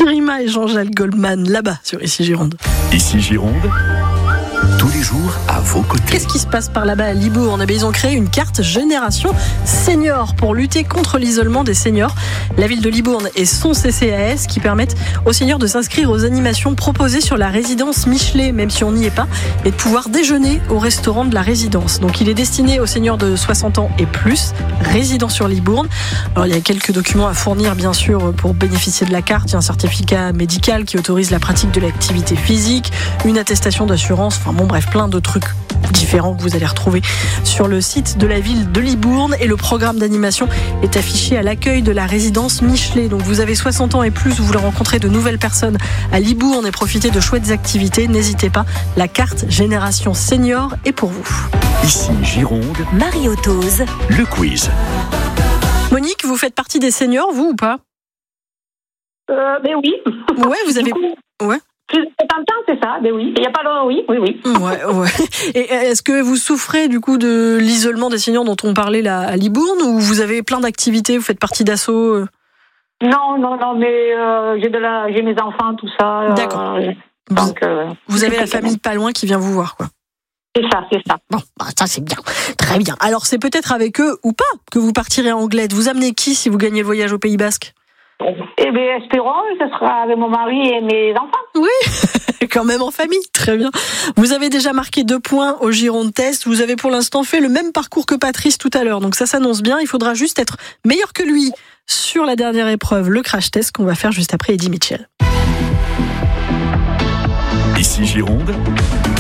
Kirima et Jean-Jacques Goldman, là-bas, sur Ici Gironde. Ici Gironde, tous les jours à vos côtés. Qu'est-ce qui se passe par là-bas à Libourne ? Ils ont créé une carte Génération Senior pour lutter contre l'isolement des seniors. La ville de Libourne et son CCAS qui permettent aux seniors de s'inscrire aux animations proposées sur la résidence Michelet, même si on n'y est pas, et de pouvoir déjeuner au restaurant de la résidence. Donc il est destiné aux seniors de 60 ans et plus, résidents sur Libourne. Alors il y a quelques documents à fournir bien sûr pour bénéficier de la carte. Il y a un certificat médical qui autorise la pratique de l'activité physique, une attestation d'assurance, enfin bon bref, plein de trucs différents que vous allez retrouver sur le site de la ville de Libourne. Et le programme d'animation est affiché à l'accueil de la résidence Michelet. Donc vous avez 60 ans et plus, vous voulez rencontrer de nouvelles personnes à Libourne et profiter de chouettes activités, n'hésitez pas, la carte Génération Senior est pour vous. Ici Gironde, Marie-Autose, le quiz. Monique, vous faites partie des seniors, vous ou pas ? Ben oui. Ouais, vous avez... Ouais. C'est pas le temps, c'est ça, ben oui. Il n'y a pas longtemps, oui. Ouais. Et est-ce que vous souffrez du coup de l'isolement des seniors dont on parlait là à Libourne, ou vous avez plein d'activités, vous faites partie d'assaut Non, mais j'ai mes enfants, tout ça. D'accord. Donc, vous avez la famille pas loin qui vient vous voir, quoi. C'est ça. Bon, ça c'est bien, très bien. Alors c'est peut-être avec eux ou pas que vous partirez à Anglette. Vous amenez qui si vous gagnez le voyage au Pays Basque ? Eh bien, espérons, ce sera avec mon mari et mes enfants. Oui, quand même en famille, très bien. Vous avez déjà marqué 2 points au Gironde Test. Vous avez pour l'instant fait le même parcours que Patrice tout à l'heure, donc ça s'annonce bien. Il faudra juste être meilleur que lui sur la dernière épreuve, le crash test qu'on va faire juste après Eddie Mitchell. Ici Gironde,